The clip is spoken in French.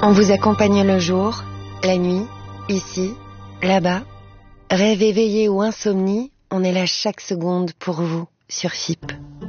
On vous accompagne le jour, la nuit, ici, là-bas. Rêve éveillé ou insomnie, on est là chaque seconde pour vous sur FIP.